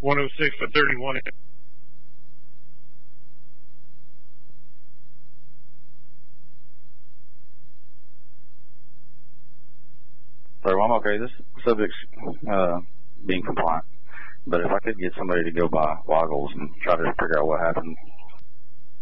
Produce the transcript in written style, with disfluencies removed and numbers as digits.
106 by 31. So I'm okay. This subject's being compliant. But if I could get somebody to go by Woggles and try to figure out what happened,